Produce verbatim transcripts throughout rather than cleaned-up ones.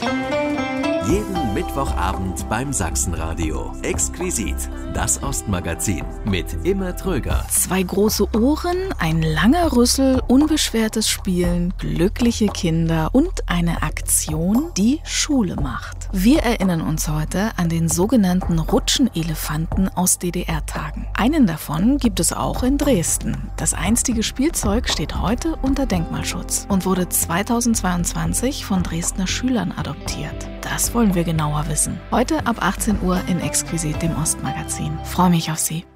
Jeden Mittwochabend beim Sachsenradio. Exquisit, das Ostmagazin mit Imme Tröger. Zwei große Ohren, ein langer Rüssel, unbeschwertes Spielen, glückliche Kinder und eine Aktion, die Schule macht. Wir erinnern uns heute an den sogenannten Rutschenelefanten aus D D R-Tagen. Einen davon gibt es auch in Dresden. Das einstige Spielzeug steht heute unter Denkmalschutz und wurde zweitausendzweiundzwanzig von Dresdner Schülern adoptiert. Das wollen wir genauer wissen. Heute ab achtzehn Uhr in Exquisit, dem Ostmagazin. Freue mich auf Sie.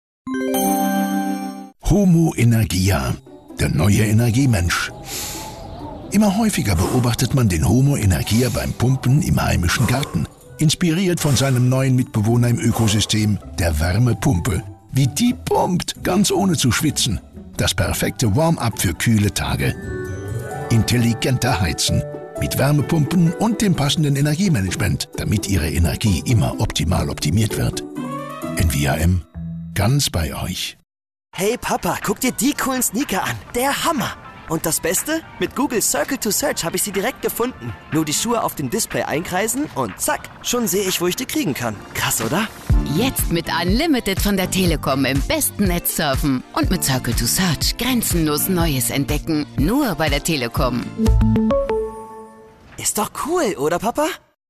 Homo Energia, der neue Energiemensch. Immer häufiger beobachtet man den Homo Energia beim Pumpen im heimischen Garten. Inspiriert von seinem neuen Mitbewohner im Ökosystem, der Wärmepumpe. Wie die pumpt, ganz ohne zu schwitzen. Das perfekte Warm-up für kühle Tage. Intelligenter Heizen. Mit Wärmepumpen und dem passenden Energiemanagement, damit Ihre Energie immer optimal optimiert wird. N V A M, ganz bei euch. Hey Papa, guck dir die coolen Sneaker an. Der Hammer! Und das Beste? Mit Google Circle to Search habe ich sie direkt gefunden. Nur die Schuhe auf dem Display einkreisen und zack, schon sehe ich, wo ich die kriegen kann. Krass, oder? Jetzt mit Unlimited von der Telekom im besten Netz surfen. Und mit Circle to Search grenzenlos Neues entdecken. Nur bei der Telekom. Ist doch cool, oder Papa?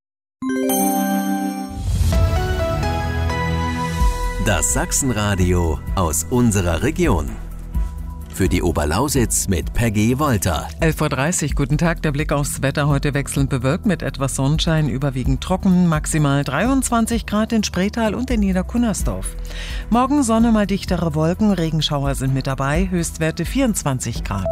Das Sachsenradio aus unserer Region. Für die Oberlausitz mit Peggy Wolter. elf Uhr dreißig, guten Tag. Der Blick aufs Wetter heute wechselnd bewölkt mit etwas Sonnenschein, überwiegend trocken, maximal dreiundzwanzig Grad in Spreetal und in Niedercunnersdorf. Morgen Sonne, mal dichtere Wolken, Regenschauer sind mit dabei, Höchstwerte vierundzwanzig Grad.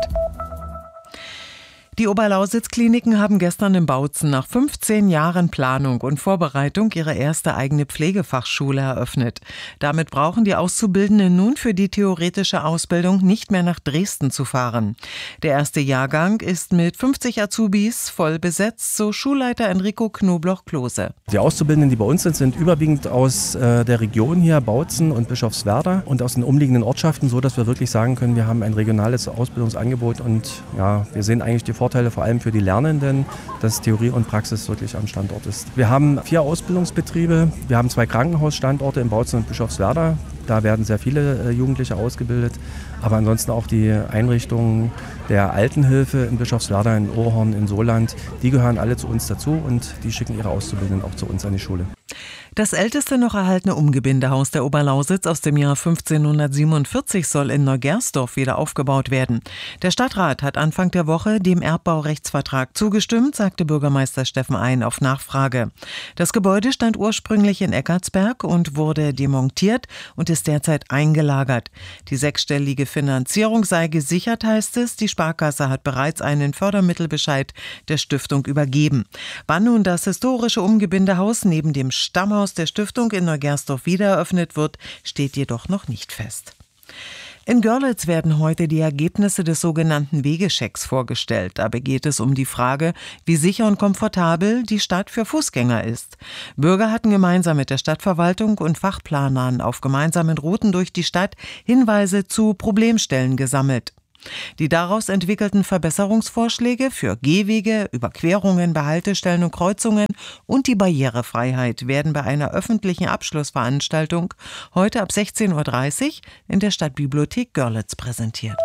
Die Oberlausitz-Kliniken haben gestern in Bautzen nach fünfzehn Jahren Planung und Vorbereitung ihre erste eigene Pflegefachschule eröffnet. Damit brauchen die Auszubildenden nun für die theoretische Ausbildung nicht mehr nach Dresden zu fahren. Der erste Jahrgang ist mit fünfzig Azubis voll besetzt, so Schulleiter Enrico Knobloch-Klose. Die Auszubildenden, die bei uns sind, sind überwiegend aus äh, der Region hier, Bautzen und Bischofswerda und aus den umliegenden Ortschaften, so dass wir wirklich sagen können, wir haben ein regionales Ausbildungsangebot und ja, wir sehen eigentlich die Vorteile vor allem für die Lernenden, dass Theorie und Praxis wirklich am Standort ist. Wir haben vier Ausbildungsbetriebe, wir haben zwei Krankenhausstandorte in Bautzen und Bischofswerda. Da werden sehr viele äh, Jugendliche ausgebildet, aber ansonsten auch die Einrichtungen der Altenhilfe in Bischofswerda, in Ohrhorn, in Soland, die gehören alle zu uns dazu und die schicken ihre Auszubildenden auch zu uns an die Schule. Das älteste noch erhaltene Umgebindehaus der Oberlausitz aus dem Jahr fünfzehnhundertsiebenundvierzig soll in Neugersdorf wieder aufgebaut werden. Der Stadtrat hat Anfang der Woche dem Erbbaurechtsvertrag zugestimmt, sagte Bürgermeister Steffen Ein auf Nachfrage. Das Gebäude stand ursprünglich in Eckartsberg und wurde demontiert und ist derzeit eingelagert. Die sechsstellige Finanzierung sei gesichert, heißt es. Die Sparkasse hat bereits einen Fördermittelbescheid der Stiftung übergeben. Wann nun das historische Umgebindehaus neben dem Stammhaus der Stiftung in Neugersdorf wieder eröffnet wird, steht jedoch noch nicht fest. In Görlitz werden heute die Ergebnisse des sogenannten Wegechecks vorgestellt. Dabei geht es um die Frage, wie sicher und komfortabel die Stadt für Fußgänger ist. Bürger hatten gemeinsam mit der Stadtverwaltung und Fachplanern auf gemeinsamen Routen durch die Stadt Hinweise zu Problemstellen gesammelt. Die daraus entwickelten Verbesserungsvorschläge für Gehwege, Überquerungen, Behaltestellen und Kreuzungen und die Barrierefreiheit werden bei einer öffentlichen Abschlussveranstaltung heute ab sechzehn Uhr dreißig in der Stadtbibliothek Görlitz präsentiert.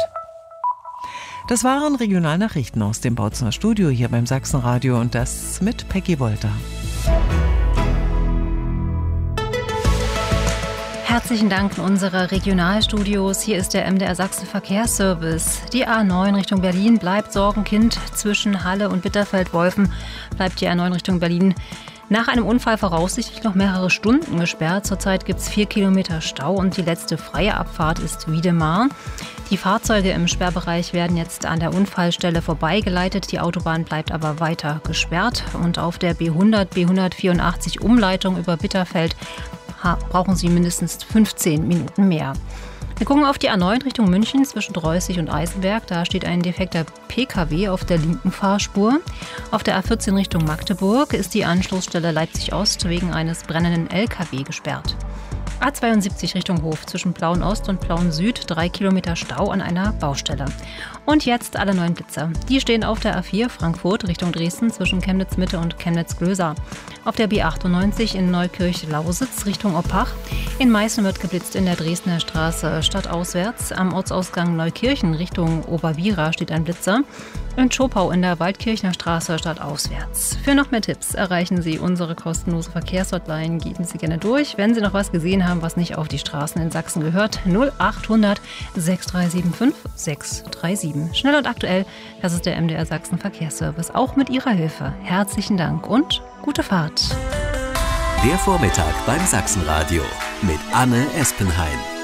Das waren Regionalnachrichten aus dem Bautzener Studio hier beim Sachsenradio und das mit Peggy Wolter. Herzlichen Dank in unsere Regionalstudios. Hier ist der M D R Sachsen Verkehrsservice. Die A neun Richtung Berlin bleibt Sorgenkind. Zwischen Halle und Bitterfeld-Wolfen bleibt die A neun Richtung Berlin nach einem Unfall voraussichtlich noch mehrere Stunden gesperrt. Zurzeit gibt es vier Kilometer Stau und die letzte freie Abfahrt ist Wiedemar. Die Fahrzeuge im Sperrbereich werden jetzt an der Unfallstelle vorbeigeleitet. Die Autobahn bleibt aber weiter gesperrt. Und auf der B hundert, B hundertvierundachtzig Umleitung über Bitterfeld brauchen Sie mindestens fünfzehn Minuten mehr. Wir gucken auf die A neun Richtung München zwischen Dreußig und Eisenberg. Da steht ein defekter P K W auf der linken Fahrspur. Auf der A vierzehn Richtung Magdeburg ist die Anschlussstelle Leipzig Ost wegen eines brennenden L K W gesperrt. A zweiundsiebzig Richtung Hof zwischen Plauen-Ost und Plauen-Süd, drei Kilometer Stau an einer Baustelle. Und jetzt alle neuen Blitzer. Die stehen auf der A vier Frankfurt Richtung Dresden zwischen Chemnitz-Mitte und Chemnitz-Glösa. Auf der B achtundneunzig in Neukirch-Lausitz Richtung Oppach. In Meißen wird geblitzt in der Dresdner Straße stadtauswärts. Am Ortsausgang Neukirchen Richtung Oberwiera steht ein Blitzer. In Schopau in der Waldkirchner Straße stadtauswärts. Für noch mehr Tipps erreichen Sie unsere kostenlose Verkehrshotline. Geben Sie gerne durch, wenn Sie noch was gesehen haben, was nicht auf die Straßen in Sachsen gehört. null achthundert sechs drei sieben fünf sechs drei sieben. Schnell und aktuell, das ist der M D R Sachsen Verkehrsservice. Auch mit Ihrer Hilfe. Herzlichen Dank und gute Fahrt. Der Vormittag beim Sachsenradio mit Anne Espenheim.